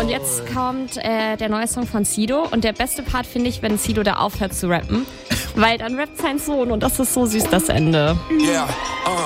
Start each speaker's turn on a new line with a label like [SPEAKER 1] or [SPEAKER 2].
[SPEAKER 1] Und jetzt kommt der neue Song von Sido. Und der beste Part finde ich, wenn Sido da aufhört zu rappen. Weil dann rappt sein Sohn und das ist so süß, das Ende.
[SPEAKER 2] Yeah,